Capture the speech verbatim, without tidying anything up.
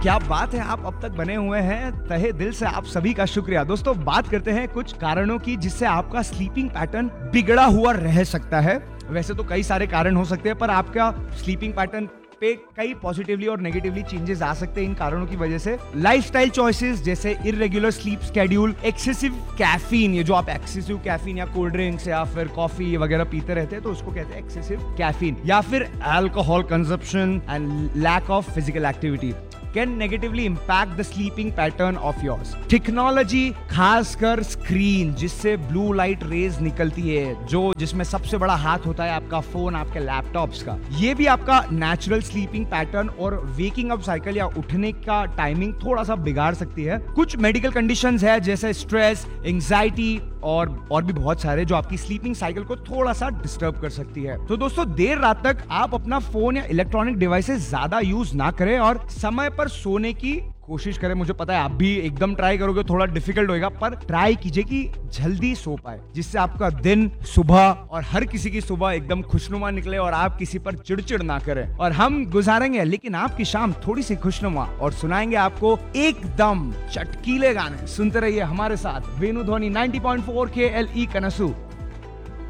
क्या बात है, आप अब तक बने हुए हैं। तहे दिल से आप सभी का शुक्रिया। दोस्तों, बात करते हैं कुछ कारणों की जिससे आपका स्लीपिंग पैटर्न बिगड़ा हुआ रह सकता है। वैसे तो कई सारे कारण हो सकते हैं, पर आपका स्लीपिंग पैटर्न पे कई पॉजिटिवली और नेगेटिवली चेंजेस आ सकते हैं इन कारणों की वजह से। लाइफस्टाइल चॉइसेस जैसे irregular sleep schedule, excessive caffeine, ये जो आप एक्सेसिव कैफीन या कोल्ड ड्रिंक्स या फिर कॉफी वगैरह पीते रहते हैं तो उसको कहते हैं एक्सेसिव कैफीन, या फिर alcohol consumption and lack of physical activity can negatively impact the sleeping pattern of yours. Technology, खासकर स्क्रीन जिससे ब्लू लाइट रेज निकलती है, जो जिसमें सबसे बड़ा हाथ होता है आपका फोन, आपके लैपटॉप्स का, ये भी आपका नेचुरल स्लीपिंग पैटर्न और वेकिंग अप साइकिल या उठने का टाइमिंग थोड़ा सा बिगाड़ सकती है। कुछ मेडिकल कंडीशंस है जैसे स्ट्रेस, एंजाइटी और और भी बहुत सारे जो आपकी स्लीपिंग साइकिल को थोड़ा सा डिस्टर्ब कर सकती है। तो दोस्तों, देर रात तक आप अपना फोन या इलेक्ट्रॉनिक डिवाइसेस ज्यादा यूज ना करें और समय पर सोने की कोशिश करें। मुझे पता है आप भी एकदम ट्राई करोगे, थोड़ा डिफिकल्ट होगा, पर ट्राई कीजिए कि जल्दी सो पाए, जिससे आपका दिन, सुबह और हर किसी की सुबह एकदम खुशनुमा निकले और आप किसी पर चिड़चिड़ ना करें। और हम गुजारेंगे लेकिन आपकी शाम थोड़ी सी खुशनुमा और सुनाएंगे आपको एकदम चटकीले गाने। सुनते रहिए हमारे साथ वेणु ध्वनि नाइंटी पॉइंट फोर के एल ई कनसू।